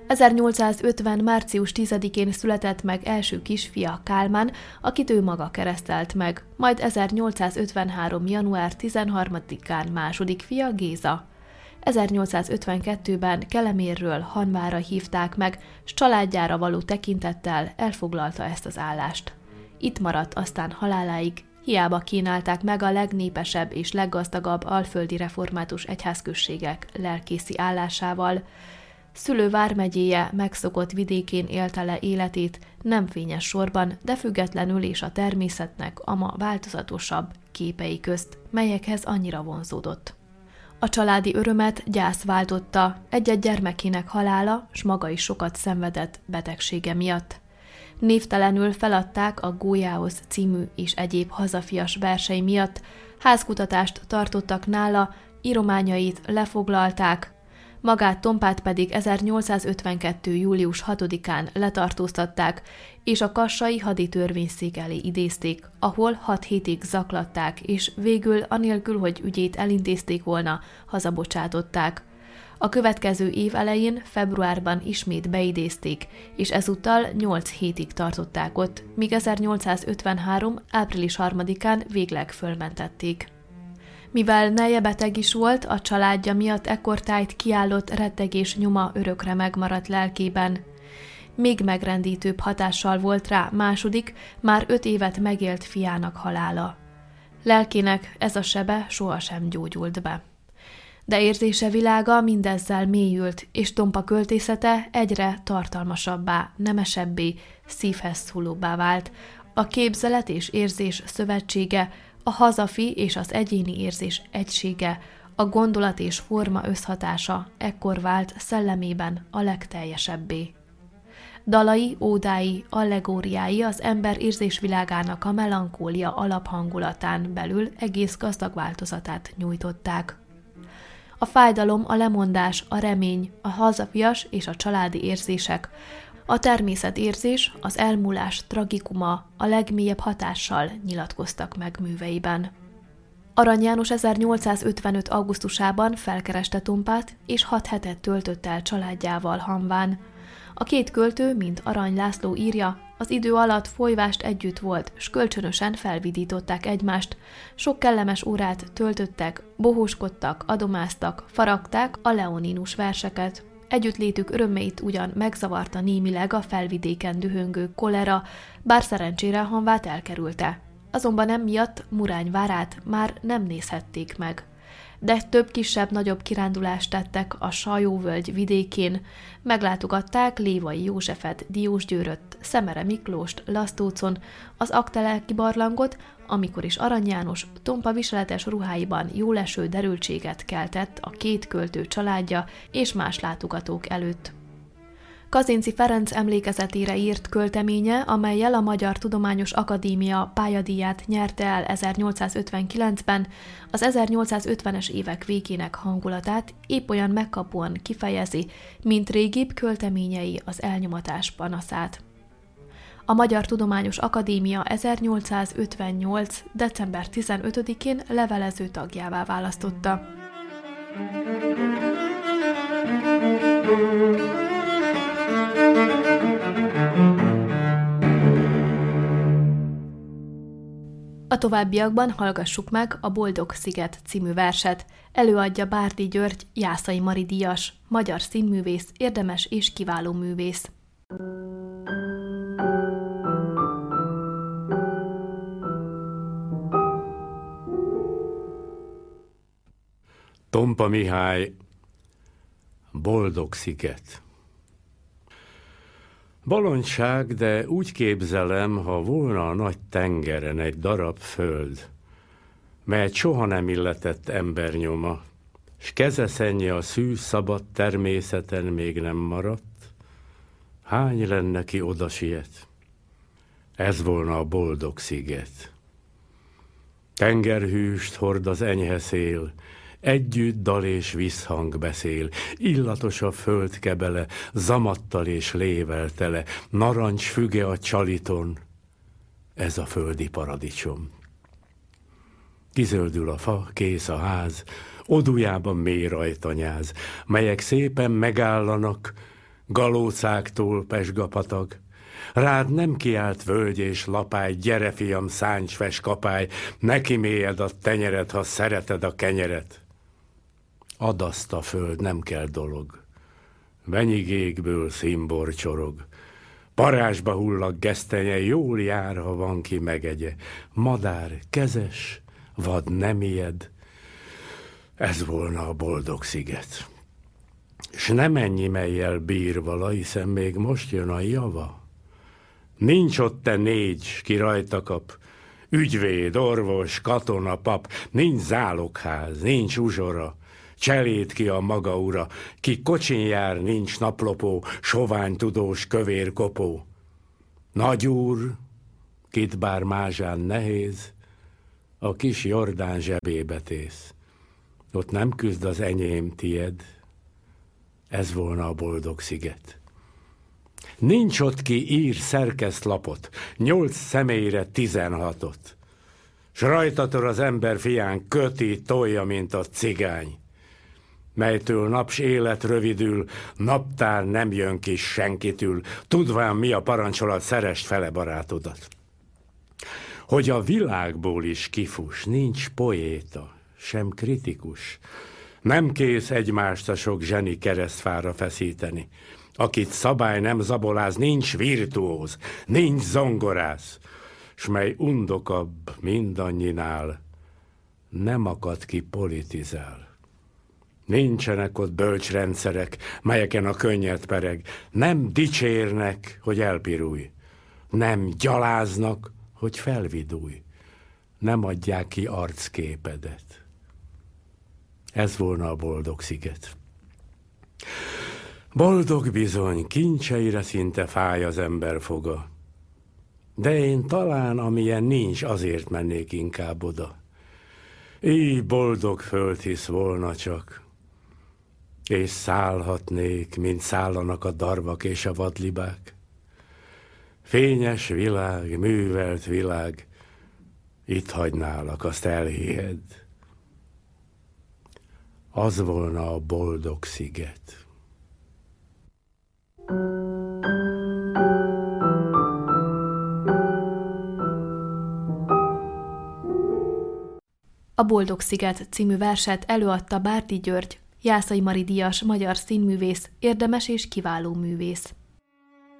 1850. március 10-én született meg első kisfia Kálmán, akit ő maga keresztelt meg, majd 1853. január 13-án második fia Géza. 1852-ben Kelemérről Hanvára hívták meg, s családjára való tekintettel elfoglalta ezt az állást. Itt maradt aztán haláláig, hiába kínálták meg a legnépesebb és leggazdagabb alföldi református egyházközségek lelkészi állásával. Szülő vármegyéje megszokott vidékén élte le életét, nem fényes sorban, de függetlenül és a természetnek a ma változatosabb képei közt, melyekhez annyira vonzódott. A családi örömet gyász váltotta egy-egy gyermekének halála, s maga is sokat szenvedett betegsége miatt. Névtelenül feladták a Gólyához című és egyéb hazafias versei miatt, házkutatást tartottak nála, írományait lefoglalták, magát Tompát pedig 1852. július 6-án letartóztatták, és a kassai haditörvényszék elé idézték, ahol 6 hétig zaklatták, és végül, anélkül, hogy ügyét elintézték volna, hazabocsátották. A következő év elején, februárban ismét beidézték, és ezúttal 8 hétig tartották ott, míg 1853. április 3-án végleg fölmentették. Mivel neje beteg is volt, a családja miatt ekkortájt kiállott rettegés nyoma örökre megmaradt lelkében. Még megrendítőbb hatással volt rá második, már 5 évet megélt fiának halála. Lelkének ez a sebe sohasem gyógyult be. De érzése világa mindezzel mélyült, és Tompa költészete egyre tartalmasabbá, nemesebbé, szívhez szólóbbá vált. A képzelet és érzés szövetsége, a hazafi és az egyéni érzés egysége, a gondolat és forma összhatása ekkor vált szellemében a legteljesebbé. Dalai, ódái, allegóriái az ember érzésvilágának a melankólia alaphangulatán belül egész gazdag változatát nyújtották. A fájdalom, a lemondás, a remény, a hazafias és a családi érzések, a természetérzés, az elmúlás tragikuma a legmélyebb hatással nyilatkoztak meg műveiben. Arany János 1855. augusztusában felkereste Tompát, és 6 hetet töltött el családjával Hamván. A két költő, mint Arany László írja, az idő alatt folyvást együtt volt, s kölcsönösen felvidították egymást, sok kellemes órát töltöttek, bohóskodtak, adomáztak, faragták a leoninus verseket. Együttlétük örömeit ugyan megzavarta némileg a felvidéken dühöngő kolera, bár szerencsére Hamvát elkerülte. Azonban emiatt Murány várát már nem nézhették meg. De több kisebb-nagyobb kirándulást tettek a Sajóvölgy vidékén, meglátogatták Lévai Józsefet Diósgyőröt, Szemere Miklóst Lasztócon, az Akteleki barlangot, amikor is Arany János Tompa viseletes ruháiban jóleső derültséget keltett a két költő családja és más látogatók előtt. Kazinczy Ferenc emlékezetére írt költeménye, amellyel a Magyar Tudományos Akadémia pályadíját nyerte el 1859-ben, az 1850-es évek végének hangulatát épp olyan megkapóan kifejezi, mint régibb költeményei az elnyomatás panaszát. A Magyar Tudományos Akadémia 1858. december 15-én levelező tagjává választotta. A továbbiakban hallgassuk meg a Boldog Sziget című verset. Előadja Bárdi György, Jászai Mari díjas, magyar színművész, érdemes és kiváló művész. Tompa Mihály, Boldog Sziget. Bolondság, de úgy képzelem, ha volna a nagy tengeren egy darab föld, melyet soha nem illetett embernyoma, s kezeszenje a szűz szabad természeten még nem maradt, hány lenne ki oda siet? Ez volna a Boldog Sziget. Tengerhűst hord az enyhe szél, együtt dal és visszhang beszél, illatos a földkebele, zamattal és lével tele, narancs füge a csaliton, ez a földi paradicsom. Kizöldül a fa, kész a ház, odujában mély rajtanyáz, melyek szépen megállanak, galócáktól Pezsgapatag. Rád nem kiált völgy és lapály, gyere fiam, száncs, ves kapály, neki mélyed a tenyeret, ha szereted a kenyeret. Add azt a föld, nem kell dolog, venyigékből színbor csorog. Parázsba hullag gesztenye, jól jár, ha van ki megegye. Madár kezes, vad nem ijed, ez volna a boldog sziget. S nem ennyi melyel bír vala, hiszen még most jön a java. Nincs ott te 4, ki rajta kap, ügyvéd, orvos, katona, pap, nincs zálogház, nincs uzsora, cselét ki a maga ura, ki kocsin jár, nincs naplopó, sovány tudós, kövér kopó. Nagyúr, kit bár mázsán nehéz, a kis Jordán zsebébe tész. Ott nem küzd az enyém, tied, ez volna a boldog sziget. Nincs ott ki ír szerkesztlapot, 8 személyre 16-ot, s rajtator az ember fián köti, tolja, mint a cigány, melytől naps élet rövidül, naptár nem jön ki senkitül, tudván mi a parancsolat, szeresd fele barátodat. Hogy a világból is kifuss, nincs poéta, sem kritikus, nem kész egymást a sok zseni keresztfára feszíteni. Akit szabály nem zaboláz, nincs virtuóz, nincs zongorász, s mely undokabb mindannyinál, nem akad ki politizál. Nincsenek ott bölcsrendszerek, melyeken a könnyed pereg, nem dicsérnek, hogy elpirulj, nem gyaláznak, hogy felvidulj, nem adják ki arcképedet. Ez volna a boldog sziget. Boldog bizony, kincseire szinte fáj az ember foga, de én talán amilyen nincs, azért mennék inkább oda. Így boldog földhisz volna csak, és szállhatnék, mint szállanak a darvak és a vadlibák. Fényes világ, művelt világ, itt hagynálak, azt elhihed. Az volna a boldog sziget. A Boldog sziget című verset előadta Bárdi György, Jászai Mari díjas magyar színművész, érdemes és kiváló művész.